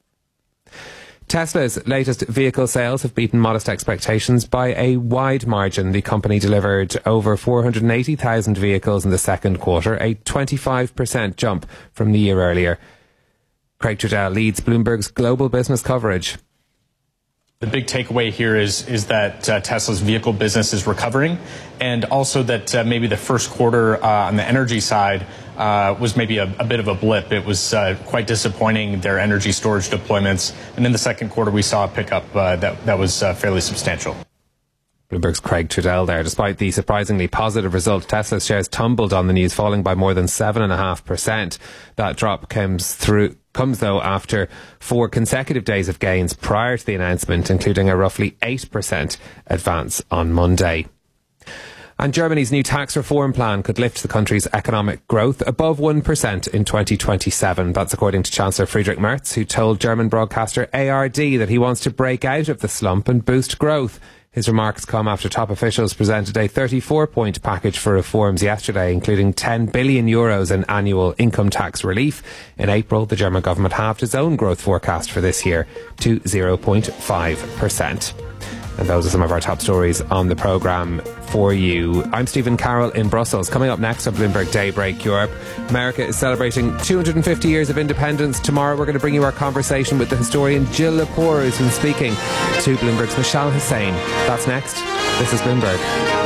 Tesla's latest vehicle sales have beaten modest expectations by a wide margin. The company delivered over four hundred eighty thousand vehicles in the second quarter, a twenty-five percent jump from the year earlier. Craig Trudell leads Bloomberg's global business coverage. The big takeaway here is is that uh, Tesla's vehicle business is recovering, and also that uh, maybe the first quarter uh, on the energy side uh, was maybe a, a bit of a blip. It was uh, quite disappointing, their energy storage deployments, and in the second quarter we saw a pickup uh, that, that was uh, fairly substantial. Bloomberg's Craig Trudell there. Despite the surprisingly positive result, Tesla shares tumbled on the news, falling by more than seven point five percent. That drop comes through comes though after four consecutive days of gains prior to the announcement, including a roughly eight percent advance on Monday. And Germany's new tax reform plan could lift the country's economic growth above one percent in twenty twenty-seven. That's according to Chancellor Friedrich Merz, who told German broadcaster A R D that he wants to break out of the slump and boost growth. His remarks come after top officials presented a thirty-four point package for reforms yesterday, including ten billion euros in annual income tax relief. In April, the German government halved its own growth forecast for this year to zero point five percent. And those are some of our top stories on the programme for you. I'm Stephen Carroll in Brussels. Coming up next on Bloomberg Daybreak Europe, America is celebrating two hundred fifty years of independence. Tomorrow we're going to bring you our conversation with the historian Jill Lepore, who's been speaking to Bloomberg's Michelle Hussein. That's next. This is Bloomberg.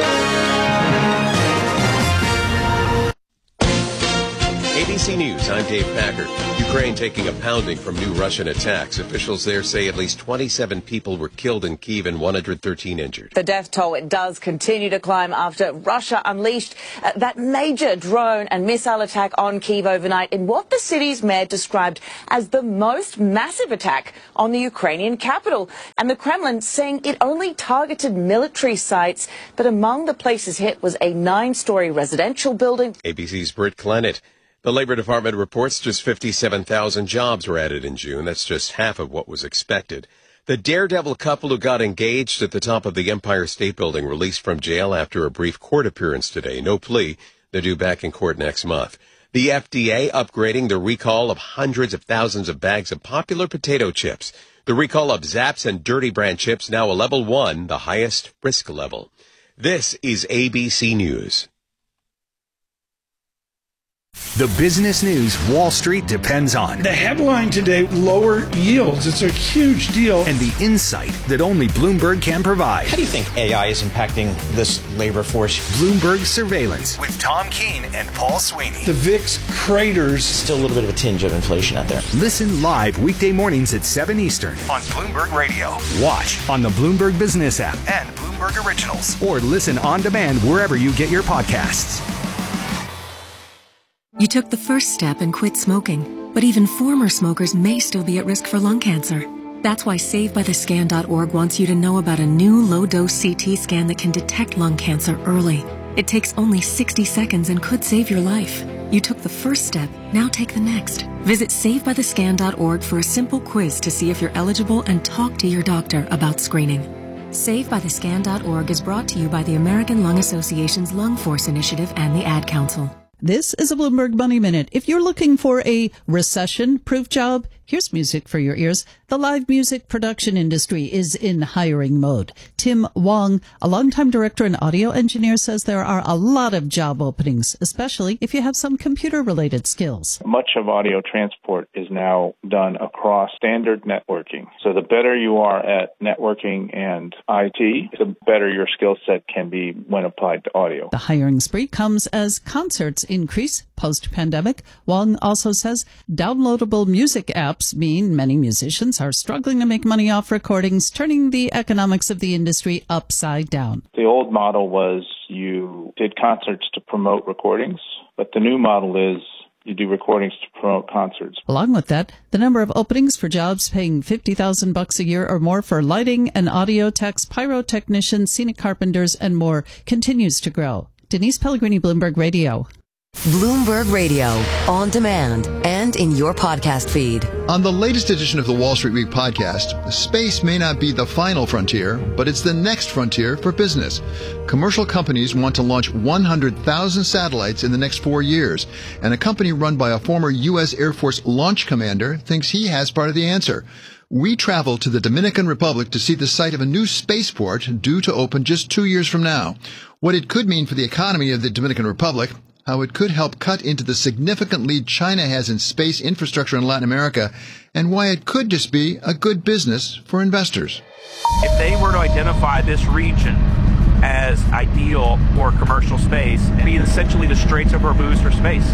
A B C News, I'm Dave Packard. Ukraine taking a pounding from new Russian attacks. Officials there say at least twenty-seven people were killed in Kyiv and one hundred thirteen injured. The death toll, it does continue to climb after Russia unleashed uh, that major drone and missile attack on Kyiv overnight in what the city's mayor described as the most massive attack on the Ukrainian capital. And the Kremlin saying it only targeted military sites, but among the places hit was a nine-story residential building. A B C's Britt Clennett. The Labor Department reports just fifty-seven thousand jobs were added in June. That's just half of what was expected. The daredevil couple who got engaged at the top of the Empire State Building released from jail after a brief court appearance today. No plea. They're due back in court next month. The F D A upgrading the recall of hundreds of thousands of bags of popular potato chips. The recall of Zapp's and Dirty Brand chips now a level one, the highest risk level. This is A B C News. The business news Wall Street depends on. The headline today, lower yields. It's a huge deal. And the insight that only Bloomberg can provide. How do you think A I is impacting this labor force? Bloomberg Surveillance with Tom Keene and Paul Sweeney. The V I X craters. Still a little bit of a tinge of inflation out there. Listen live weekday mornings at seven Eastern on Bloomberg Radio. Watch on the Bloomberg Business app and Bloomberg Originals. Or listen on demand wherever you get your podcasts. You took the first step and quit smoking, but even former smokers may still be at risk for lung cancer. That's why Save By The Scan dot org wants you to know about a new low-dose C T scan that can detect lung cancer early. It takes only sixty seconds and could save your life. You took the first step, now take the next. Visit Save By The Scan dot org for a simple quiz to see if you're eligible and talk to your doctor about screening. Save By The Scan dot org is brought to you by the American Lung Association's Lung Force Initiative and the Ad Council. This is a Bloomberg Money Minute. If you're looking for a recession-proof job, here's music for your ears. The live music production industry is in hiring mode. Tim Wong, a longtime director and audio engineer, says there are a lot of job openings, especially if you have some computer-related skills. Much of audio transport is now done across standard networking. So the better you are at networking and I T, the better your skill set can be when applied to audio. The hiring spree comes as concerts increase post-pandemic. Wong also says downloadable music apps mean many musicians are struggling to make money off recordings, turning the economics of the industry upside down. The old model was you did concerts to promote recordings, but the new model is you do recordings to promote concerts. Along with that, the number of openings for jobs paying fifty thousand bucks a year or more for lighting and audio techs, pyrotechnicians, scenic carpenters, and more continues to grow. Denise Pellegrini, Bloomberg Radio. Bloomberg Radio, on demand and in your podcast feed. On the latest edition of the Wall Street Week podcast, space may not be the final frontier, but it's the next frontier for business. Commercial companies want to launch one hundred thousand satellites in the next four years, and a company run by a former U S Air Force launch commander thinks he has part of the answer. We travel to the Dominican Republic to see the site of a new spaceport due to open just two years from now. What it could mean for the economy of the Dominican Republic, how it could help cut into the significant lead China has in space infrastructure in Latin America, and why it could just be a good business for investors. If they were to identify this region as ideal for commercial space, it'd be essentially the Straits of Hormuz for space.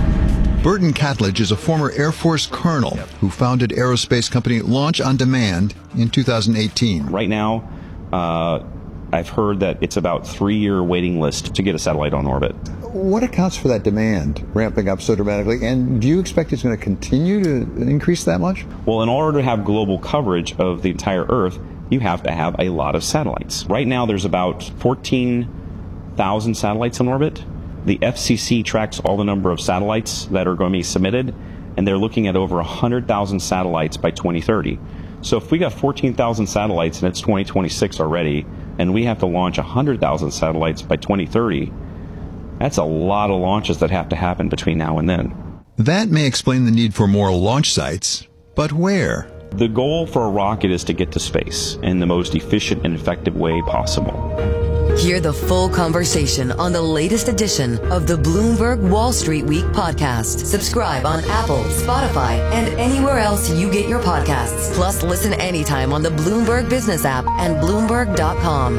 Burton Catledge is a former Air Force colonel who founded aerospace company Launch on Demand in two thousand eighteen. Right now, uh, I've heard that it's about three-year waiting list to get a satellite on orbit. What accounts for that demand ramping up so dramatically? And do you expect it's going to continue to increase that much? Well, in order to have global coverage of the entire Earth, you have to have a lot of satellites. Right now, there's about fourteen thousand satellites in orbit. The F C C tracks all the number of satellites that are going to be submitted, and they're looking at over one hundred thousand satellites by twenty thirty. So if we got fourteen thousand satellites and it's twenty twenty-six already, and we have to launch one hundred thousand satellites by twenty thirty, that's a lot of launches that have to happen between now and then. That may explain the need for more launch sites, but where? The goal for a rocket is to get to space in the most efficient and effective way possible. Hear the full conversation on the latest edition of the Bloomberg Wall Street Week podcast. Subscribe on Apple, Spotify, and anywhere else you get your podcasts. Plus, listen anytime on the Bloomberg Business app and Bloomberg dot com.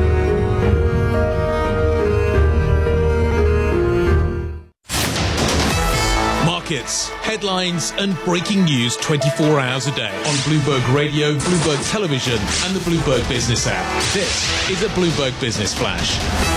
Markets, headlines, and breaking news twenty-four hours a day on Bloomberg Radio, Bloomberg Television, and the Bloomberg Business app. This is a Bloomberg Business Flash.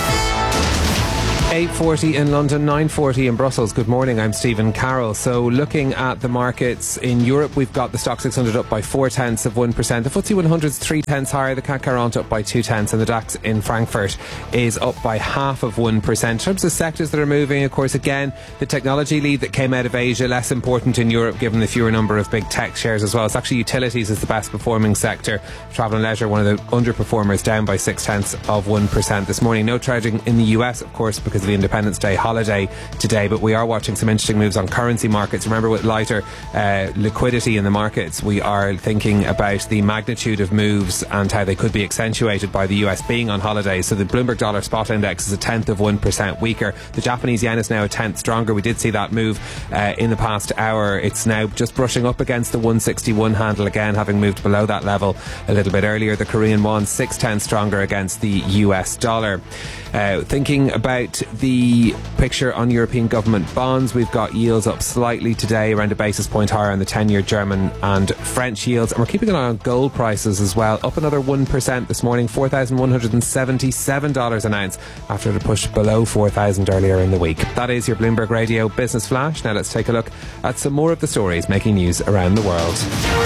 eight forty in London, nine forty in Brussels. Good morning, I'm Stephen Carroll. So looking at the markets in Europe, we've got the Stock six hundred up by four tenths of one percent. The F T S E one hundred is three tenths higher. The C A C quarante up by two tenths. And the DAX in Frankfurt is up by half of one percent. In terms of sectors that are moving, of course, again, the technology lead that came out of Asia, less important in Europe given the fewer number of big tech shares as well. It's actually utilities is the best performing sector. Travel and leisure, one of the underperformers, down by six tenths of one percent this morning. No trading in the U S, of course, because of the Independence Day holiday today, but we are watching some interesting moves on currency markets. Remember, with lighter uh, liquidity in the markets, we are thinking about the magnitude of moves and how they could be accentuated by the U S being on holiday. So the Bloomberg Dollar Spot Index is a tenth of one percent weaker. The Japanese yen is now a tenth stronger. We did see that move uh, in the past hour. It's now just brushing up against the one sixty-one handle again, having moved below that level a little bit earlier. The Korean won six tenths stronger against the U S dollar. Uh, thinking about the picture on European government bonds, we've got yields up slightly today, around a basis point higher on the ten-year German and French yields. And we're keeping an eye on gold prices as well, up another one percent this morning, four thousand one hundred seventy-seven dollars an ounce after the push below four thousand earlier in the week. That is your Bloomberg Radio Business Flash. Now let's take a look at some more of the stories making news around the world.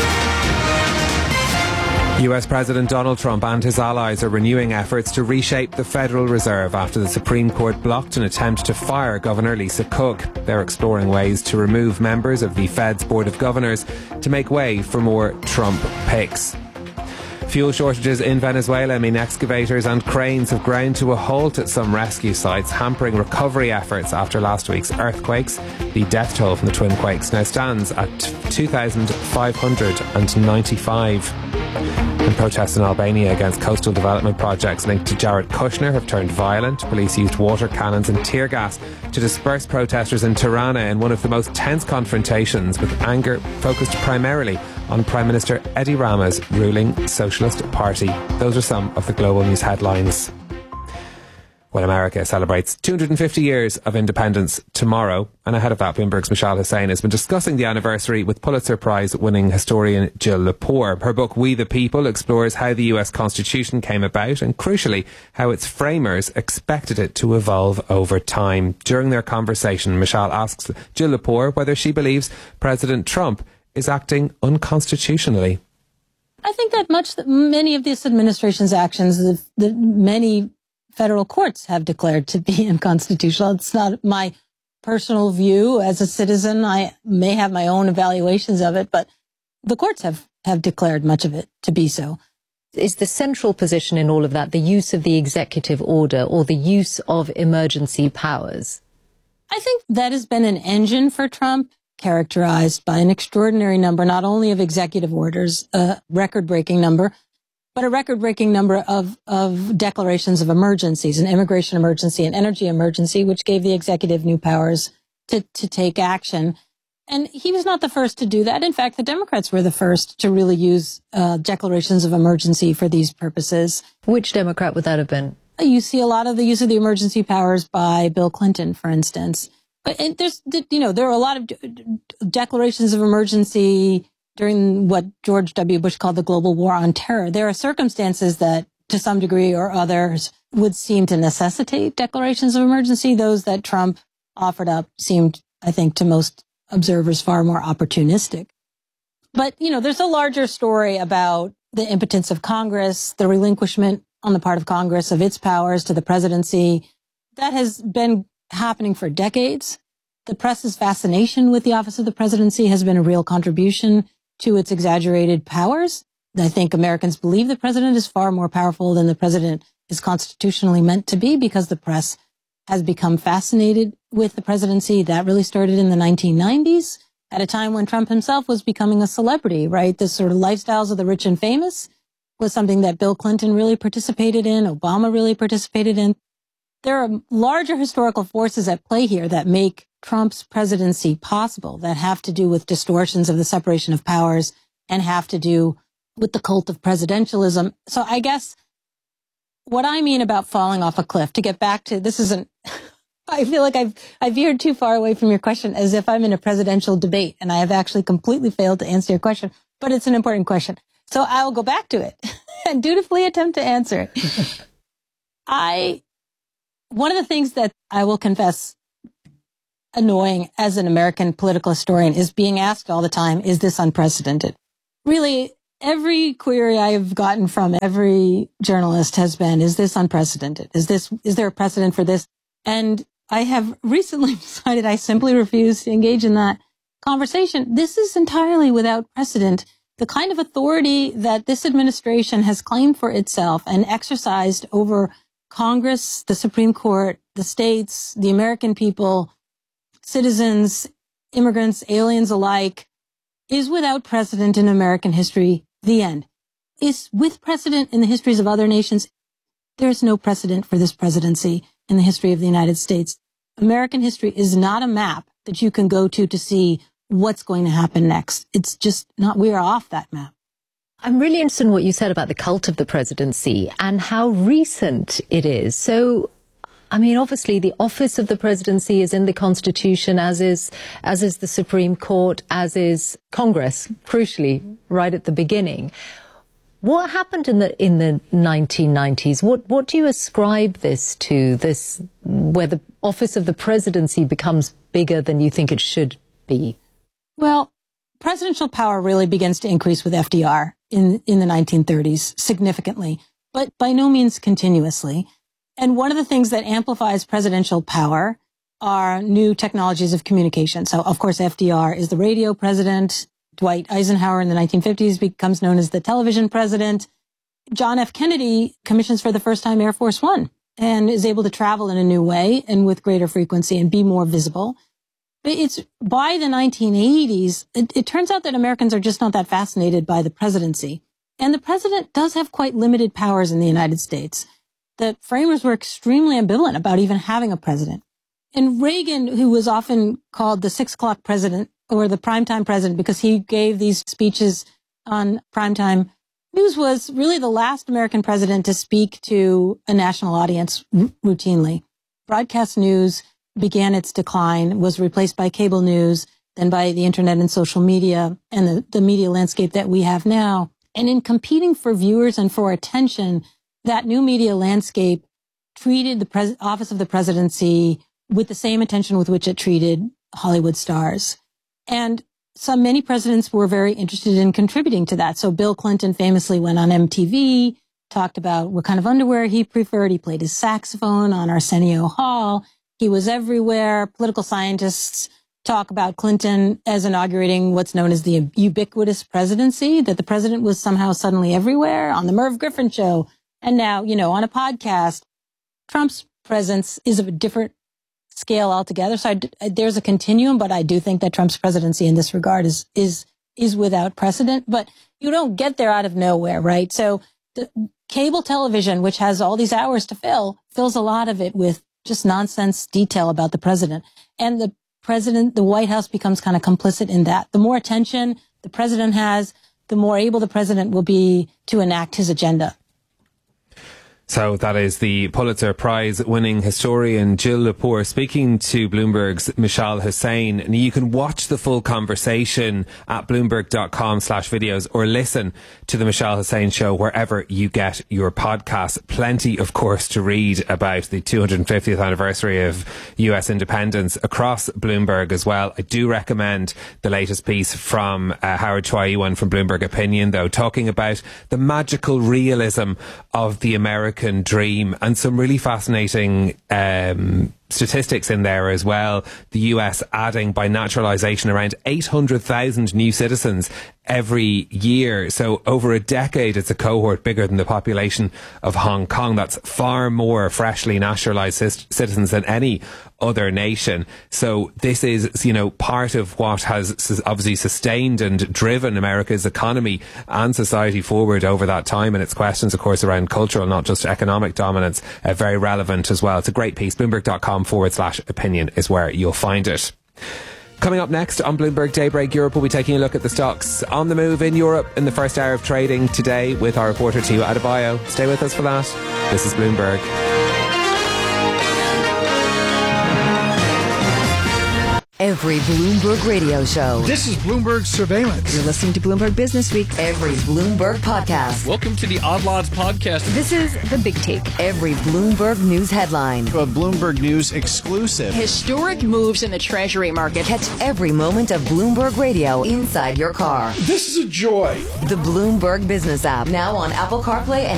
U S President Donald Trump and his allies are renewing efforts to reshape the Federal Reserve after the Supreme Court blocked an attempt to fire Governor Lisa Cook. They're exploring ways to remove members of the Fed's Board of Governors to make way for more Trump picks. Fuel shortages in Venezuela mean excavators and cranes have ground to a halt at some rescue sites, hampering recovery efforts after last week's earthquakes. The death toll from the twin quakes now stands at two thousand five hundred ninety-five. And protests in Albania against coastal development projects linked to Jared Kushner have turned violent. Police used water cannons and tear gas to disperse protesters in Tirana in one of the most tense confrontations, with anger focused primarily on Prime Minister Edi Rama's ruling Socialist Party. Those are some of the global news headlines. Well, America celebrates two hundred fifty years of independence tomorrow, and ahead of that, Bloomberg's Michelle Hussain has been discussing the anniversary with Pulitzer Prize-winning historian Jill Lepore. Her book, We the People, explores how the U S Constitution came about and, crucially, how its framers expected it to evolve over time. During their conversation, Michelle asks Jill Lepore whether she believes President Trump is acting unconstitutionally. I think that much, that many of this administration's actions, the, the many federal courts have declared to be unconstitutional. It's not my personal view as a citizen. I may have my own evaluations of it, but the courts have, have declared much of it to be so. Is the central position in all of that the use of the executive order or the use of emergency powers? I think that has been an engine for Trump, characterized by an extraordinary number, not only of executive orders, a record-breaking number, but a record-breaking number of, of declarations of emergencies, an immigration emergency, an energy emergency, which gave the executive new powers to, to take action. And he was not the first to do that. In fact, the Democrats were the first to really use uh, declarations of emergency for these purposes. Which Democrat would that have been? You see a lot of the use of the emergency powers by Bill Clinton, for instance. But and there's, you know, there are a lot of declarations of emergency during what George W. Bush called the global war on terror. There are circumstances that to some degree or others would seem to necessitate declarations of emergency. Those that Trump offered up seemed, I think, to most observers far more opportunistic. But, you know, there's a larger story about the impotence of Congress, the relinquishment on the part of Congress of its powers to the presidency. That has been happening for decades. The press's fascination with the office of the presidency has been a real contribution to its exaggerated powers. I think Americans believe the president is far more powerful than the president is constitutionally meant to be because the press has become fascinated with the presidency. That really started in the nineteen nineties at a time when Trump himself was becoming a celebrity, right? This sort of lifestyles of the rich and famous was something that Bill Clinton really participated in, Obama really participated in. There are larger historical forces at play here that make Trump's presidency possible, that have to do with distortions of the separation of powers and have to do with the cult of presidentialism. So I guess what I mean about falling off a cliff, to get back to, this isn't, I feel like I've, I've veered too far away from your question as if I'm in a presidential debate, and I have actually completely failed to answer your question, but it's an important question. So I will go back to it and dutifully attempt to answer it. I, one of the things that I will confess annoying as an American political historian is being asked all the time, is this unprecedented? Really, every query I have gotten from every journalist has been, is this unprecedented? Is this, is there a precedent for this? And I have recently decided I simply refuse to engage in that conversation. This is entirely without precedent. The kind of authority that this administration has claimed for itself and exercised over Congress, the Supreme Court, the states, the American people, citizens, immigrants, aliens alike, is without precedent in American history. The end. Is with precedent in the histories of other nations. There's no precedent for this presidency in the history of the United States. American history is not a map that you can go to to see what's going to happen next. It's just not, we're off that map. I'm really interested in what you said about the cult of the presidency and how recent it is. So, I mean, obviously the office of the presidency is in the Constitution, as is, as is the Supreme Court, as is Congress, crucially, right at the beginning. What happened in the, in the nineteen nineties? What, what do you ascribe this to, this, where the office of the presidency becomes bigger than you think it should be? Well, presidential power really begins to increase with F D R in, in the nineteen thirties, significantly, but by no means continuously. And one of the things that amplifies presidential power are new technologies of communication. So, of course, F D R is the radio president. Dwight Eisenhower in the nineteen fifties becomes known as the television president. John F. Kennedy commissions for the first time Air Force One and is able to travel in a new way and with greater frequency and be more visible. But it's by the nineteen eighties, it, it turns out that Americans are just not that fascinated by the presidency. And the president does have quite limited powers in the United States. The framers were extremely ambivalent about even having a president. And Reagan, who was often called the six o'clock president or the primetime president because he gave these speeches on primetime news, was really the last American president to speak to a national audience r- routinely. Broadcast news began its decline, was replaced by cable news, then by the internet and social media and the, the media landscape that we have now. And in competing for viewers and for attention, that new media landscape treated the pres- office of the presidency with the same attention with which it treated Hollywood stars. And some, many presidents were very interested in contributing to that. So Bill Clinton famously went on M T V, talked about what kind of underwear he preferred. He played his saxophone on Arsenio Hall. He was everywhere. Political scientists talk about Clinton as inaugurating what's known as the ubiquitous presidency, that the president was somehow suddenly everywhere on the Merv Griffin show. And now, you know, on a podcast. Trump's presence is of a different scale altogether. So I, there's a continuum, but I do think that Trump's presidency in this regard is, is, is without precedent, but you don't get there out of nowhere, right? So the cable television, which has all these hours to fill, fills a lot of it with just nonsense detail about the president. And the president, the White House becomes kind of complicit in that. The more attention the president has, the more able the president will be to enact his agenda. So that is the Pulitzer Prize winning historian Jill Lepore speaking to Bloomberg's Mishal Hussain. And you can watch the full conversation at bloomberg.com slash videos or listen to the Mishal Hussain show wherever you get your podcasts. Plenty, of course, to read about the two hundred fiftieth anniversary of U S independence across Bloomberg as well. I do recommend the latest piece from uh, Howard Choi-Ewan from Bloomberg Opinion, though, talking about the magical realism of the American dream, and some really fascinating um, statistics in there as well. The U S adding by naturalisation around eight hundred thousand new citizens every year. So over a decade, it's a cohort bigger than the population of Hong Kong. That's far more freshly naturalised citizens than any other nation. So this is, you know, part of what has obviously sustained and driven America's economy and society forward over that time. And its questions, of course, around cultural, not just economic dominance, are very relevant as well. It's a great piece. Bloomberg.com forward slash opinion is where you'll find it. Coming up next on Bloomberg Daybreak Europe, we'll be taking a look at the stocks on the move in Europe in the first hour of trading today with our reporter Tio Adebayo. Stay with us for that. This is Bloomberg. Every Bloomberg radio show. This is Bloomberg Surveillance. You're listening to Bloomberg Business Week. Every Bloomberg podcast. Welcome to the Odd Lots podcast. This is The Big Take. Every Bloomberg News headline. A Bloomberg News exclusive. Historic moves in the Treasury market. Catch every moment of Bloomberg Radio inside your car. This is a joy. The Bloomberg Business app. Now on Apple CarPlay and